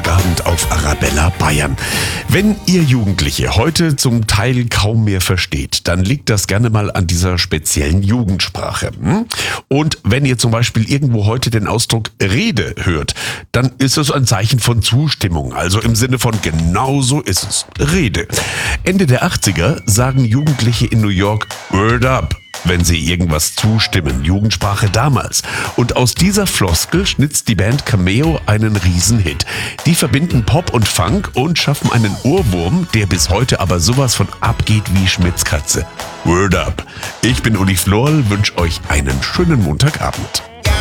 Montagabend auf Arabella Bayern. Wenn ihr Jugendliche heute zum Teil kaum mehr versteht, dann liegt das gerne mal an dieser speziellen Jugendsprache. Und wenn ihr zum Beispiel irgendwo heute den Ausdruck Rede hört, dann ist es ein Zeichen von Zustimmung, also im Sinne von genau so ist es, Rede. Ende der 80er sagen Jugendliche in New York Word up, wenn sie irgendwas zustimmen, Jugendsprache damals. Und aus dieser Floskel schnitzt die Band Cameo einen Riesenhit. Die verbinden Pop und Funk und schaffen einen Ohrwurm, der bis heute aber sowas von abgeht wie Schmitz' Katze. Word up. Ich bin Uli Florl, wünsche euch einen schönen Montagabend.